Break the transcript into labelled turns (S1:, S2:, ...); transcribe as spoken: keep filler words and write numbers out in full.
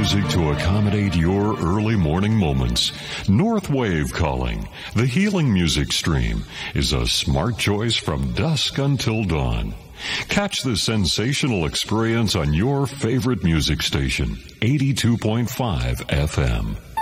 S1: music to accommodate your early morning moments. North Wave Calling, the healing music stream, is a smart choice from dusk until dawn. Catch the sensational experience on your favorite music station, eighty-two point five F M.